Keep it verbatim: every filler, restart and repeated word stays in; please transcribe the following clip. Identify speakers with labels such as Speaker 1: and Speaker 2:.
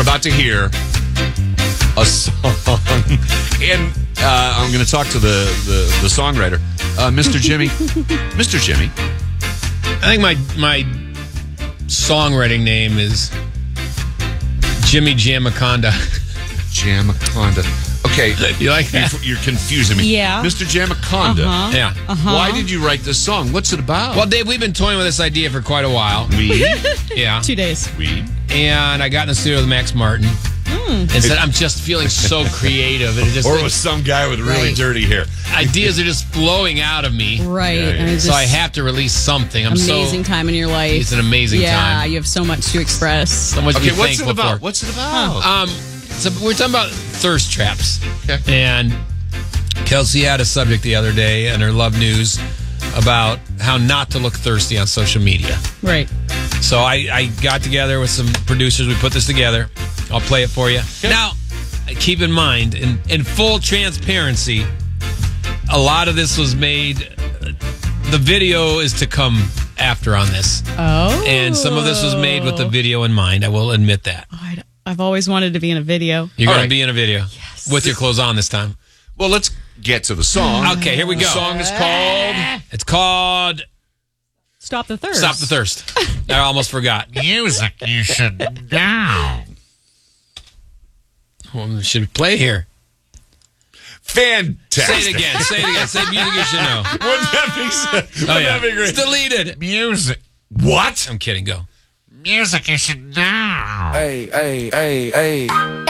Speaker 1: about to hear a song, and uh, I'm going to talk to the, the, the songwriter, uh, Mister Jimmy. Mister Jimmy.
Speaker 2: I think my my songwriting name is Jimmy Jamaconda.
Speaker 1: Jamaconda. Okay.
Speaker 2: You like that?
Speaker 1: You're, you're confusing me.
Speaker 3: Yeah.
Speaker 1: Mister Jamaconda.
Speaker 3: Uh-huh.
Speaker 2: Yeah.
Speaker 3: Uh-huh.
Speaker 1: Why did you write this song? What's it about?
Speaker 2: Well, Dave, we've been toying with this idea for quite a while.
Speaker 1: We?
Speaker 2: Yeah.
Speaker 3: Two days.
Speaker 1: We?
Speaker 2: And I got in the studio with Max Martin and said, I'm just feeling so creative. And it just
Speaker 1: Or it was some guy with really
Speaker 3: Right.
Speaker 1: dirty hair.
Speaker 2: ideas are just flowing out of me.
Speaker 3: Right.
Speaker 1: Yeah, yeah.
Speaker 3: And it's
Speaker 2: So I
Speaker 3: just
Speaker 2: have to release something. I'm
Speaker 3: amazing
Speaker 2: so
Speaker 3: time in your life.
Speaker 2: It's an amazing
Speaker 3: yeah,
Speaker 2: time.
Speaker 3: you have so much to express.
Speaker 2: So much to
Speaker 1: Okay,
Speaker 2: be
Speaker 1: what's it
Speaker 2: thankful
Speaker 1: about?
Speaker 2: for.
Speaker 1: What's it about?
Speaker 2: Um, so we're talking about thirst traps.
Speaker 1: Okay.
Speaker 2: And Kelsey had a subject the other day in her Love News about how not to look thirsty on social media.
Speaker 3: Right.
Speaker 2: So I, I got together with some producers. We put this together. I'll play it for you. Now, keep in mind, in, in full transparency, a lot of this was made, the video is to come after on this.
Speaker 3: Oh.
Speaker 2: And some of this was made with the video in mind. I will admit that.
Speaker 3: Oh, I- I've always wanted to be in a video.
Speaker 2: You're
Speaker 1: All
Speaker 2: going
Speaker 1: right.
Speaker 2: to be in a video.
Speaker 3: Yes.
Speaker 2: With your clothes on this time.
Speaker 1: Well, let's get to the song.
Speaker 2: Okay, here we
Speaker 1: The
Speaker 2: go.
Speaker 1: song is called
Speaker 2: It's called
Speaker 3: Stop the thirst.
Speaker 2: Stop the Thirst. I almost forgot.
Speaker 1: Music You Should Know.
Speaker 2: Well, we should play here.
Speaker 1: Fantastic.
Speaker 2: Say it again. Say it again. Say music you should know.
Speaker 1: Wouldn't that be, wouldn't
Speaker 2: Oh, yeah.
Speaker 1: that be great?
Speaker 2: It's deleted.
Speaker 1: Music. What?
Speaker 2: I'm kidding. Go.
Speaker 1: Music You Should Know.
Speaker 4: Hey, hey, hey, hey.